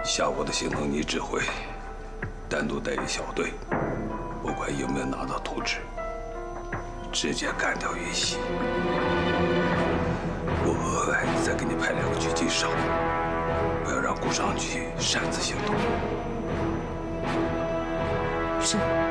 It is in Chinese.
下午的行动你指挥，单独带一小队，不管有没有拿到图纸，直接干掉云溪。我额外再给你派2个狙击手，不要让顾长举擅自行动。 是。